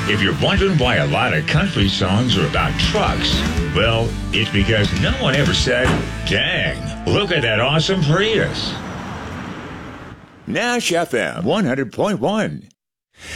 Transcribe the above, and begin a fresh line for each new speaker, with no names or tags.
If you're wondering why a lot of country songs are about trucks, well, it's because no one ever said, dang, look at that awesome Prius. Nash FM 100.1.